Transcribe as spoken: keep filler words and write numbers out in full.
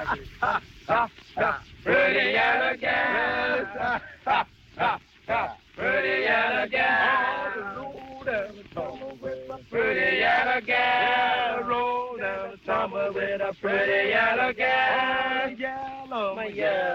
Pretty yellow gal. Pretty yellow gal. Pretty yellow gal. Roll down the tumble with a pretty yellow gal. Yellow, my yellow.